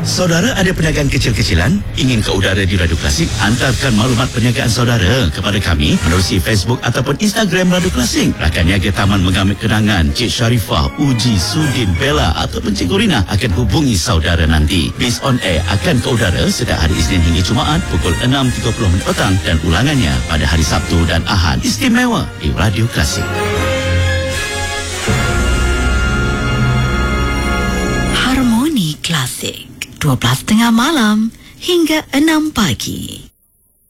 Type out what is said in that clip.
Saudara ada perniagaan kecil-kecilan? Ingin ke udara di Radio Klasik? Hantarkan maklumat perniagaan saudara kepada kami menerusi Facebook ataupun Instagram Radio Klasik. Rakan niaga Taman Mengambil Kenangan, Cik Sharifah, Uji, Sudin, Bella ataupun Cik Corina akan hubungi saudara nanti. Bis on air akan ke udara setiap hari Isnin hingga Jumaat pukul 6.30 petang dan ulangannya pada hari Sabtu dan Ahad. Istimewa di Radio Klasik. Harmoni Klasik 12.30 malam hingga 6 pagi.